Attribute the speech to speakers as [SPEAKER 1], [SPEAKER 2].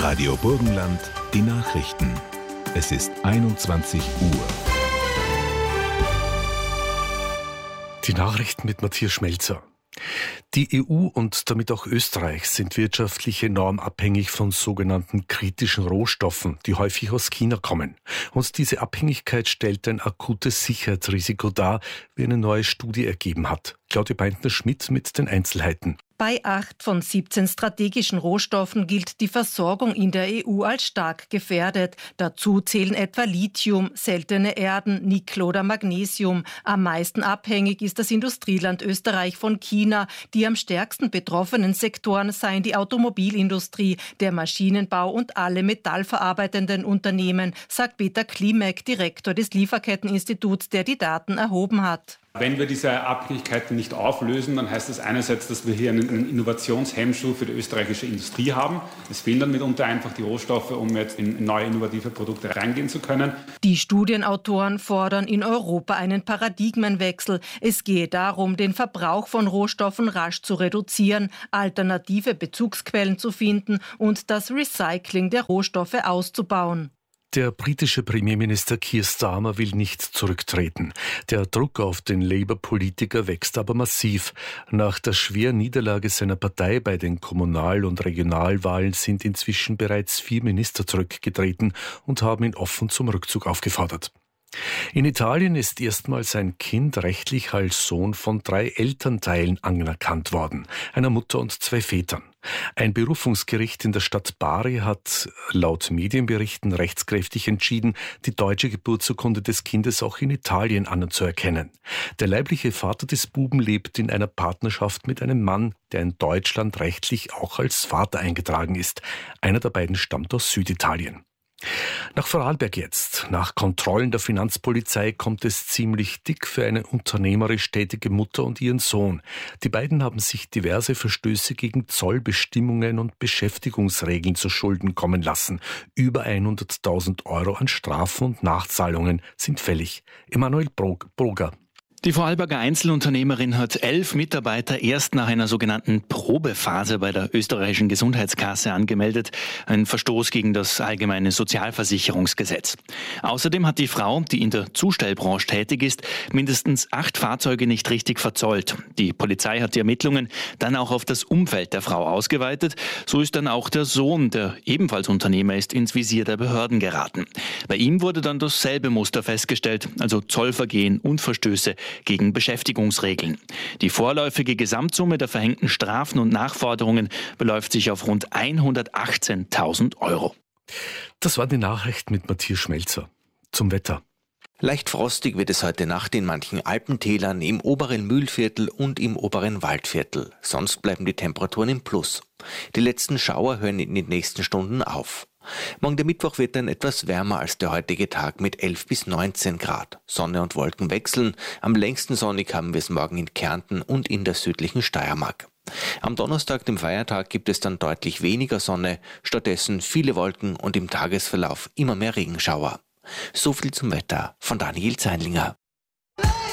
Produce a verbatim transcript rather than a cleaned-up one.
[SPEAKER 1] Radio Burgenland, die Nachrichten. Es ist einundzwanzig Uhr.
[SPEAKER 2] Die Nachrichten mit Matthias Schmelzer. Die E U und damit auch Österreich sind wirtschaftlich enorm abhängig von sogenannten kritischen Rohstoffen, die häufig aus China kommen. Und diese Abhängigkeit stellt ein akutes Sicherheitsrisiko dar, wie eine neue Studie ergeben hat. Claudia Beintner-Schmidt mit den Einzelheiten.
[SPEAKER 3] Bei acht von siebzehn strategischen Rohstoffen gilt die Versorgung in der E U als stark gefährdet. Dazu zählen etwa Lithium, seltene Erden, Nickel oder Magnesium. Am meisten abhängig ist das Industrieland Österreich von China. Die am stärksten betroffenen Sektoren seien die Automobilindustrie, der Maschinenbau und alle metallverarbeitenden Unternehmen, sagt Peter Klimek, Direktor des Lieferketteninstituts, der die Daten erhoben hat.
[SPEAKER 4] Wenn wir diese Abhängigkeiten nicht auflösen, dann heißt das einerseits, dass wir hier einen Innovationshemmschuh für die österreichische Industrie haben. Es fehlen dann mitunter einfach die Rohstoffe, um jetzt in neue innovative Produkte reingehen zu können.
[SPEAKER 3] Die Studienautoren fordern in Europa einen Paradigmenwechsel. Es gehe darum, den Verbrauch von Rohstoffen rasch zu reduzieren, alternative Bezugsquellen zu finden und das Recycling der Rohstoffe auszubauen.
[SPEAKER 2] Der britische Premierminister Keir Starmer will nicht zurücktreten. Der Druck auf den Labour-Politiker wächst aber massiv. Nach der schweren Niederlage seiner Partei bei den Kommunal- und Regionalwahlen sind inzwischen bereits vier Minister zurückgetreten und haben ihn offen zum Rückzug aufgefordert. In Italien ist erstmals ein Kind rechtlich als Sohn von drei Elternteilen anerkannt worden, einer Mutter und zwei Vätern. Ein Berufungsgericht in der Stadt Bari hat laut Medienberichten rechtskräftig entschieden, die deutsche Geburtsurkunde des Kindes auch in Italien anzuerkennen. Der leibliche Vater des Buben lebt in einer Partnerschaft mit einem Mann, der in Deutschland rechtlich auch als Vater eingetragen ist. Einer der beiden stammt aus Süditalien. Nach Vorarlberg jetzt. Nach Kontrollen der Finanzpolizei kommt es ziemlich dick für eine unternehmerisch tätige Mutter und ihren Sohn. Die beiden haben sich diverse Verstöße gegen Zollbestimmungen und Beschäftigungsregeln zu Schulden kommen lassen. Über hunderttausend Euro an Strafen und Nachzahlungen sind fällig. Emanuel Broger.
[SPEAKER 5] Die Vorarlberger Einzelunternehmerin hat elf Mitarbeiter erst nach einer sogenannten Probephase bei der österreichischen Gesundheitskasse angemeldet. Ein Verstoß gegen das allgemeine Sozialversicherungsgesetz. Außerdem hat die Frau, die in der Zustellbranche tätig ist, mindestens acht Fahrzeuge nicht richtig verzollt. Die Polizei hat die Ermittlungen dann auch auf das Umfeld der Frau ausgeweitet. So ist dann auch der Sohn, der ebenfalls Unternehmer ist, ins Visier der Behörden geraten. Bei ihm wurde dann dasselbe Muster festgestellt, also Zollvergehen und Verstöße gegen Beschäftigungsregeln. Die vorläufige Gesamtsumme der verhängten Strafen und Nachforderungen beläuft sich auf rund hundertachtzehntausend Euro.
[SPEAKER 2] Das war die Nachricht mit Matthias Schmelzer. Zum Wetter.
[SPEAKER 6] Leicht frostig wird es heute Nacht in manchen Alpentälern, im oberen Mühlviertel und im oberen Waldviertel. Sonst bleiben die Temperaturen im Plus. Die letzten Schauer hören in den nächsten Stunden auf. Morgen der Mittwoch wird dann etwas wärmer als der heutige Tag mit elf bis neunzehn Grad. Sonne und Wolken wechseln. Am längsten sonnig haben wir es morgen in Kärnten und in der südlichen Steiermark. Am Donnerstag, dem Feiertag, gibt es dann deutlich weniger Sonne, stattdessen viele Wolken und im Tagesverlauf immer mehr Regenschauer. So viel zum Wetter von Daniel Zeinlinger.